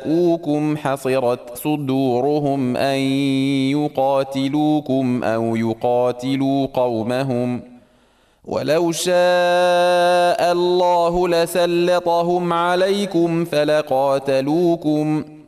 جاءوكم حصرت صدورهم أن يقاتلوكم أو يقاتلوا قومهم ولو شاء الله لسلطهم عليكم فلقاتلوكم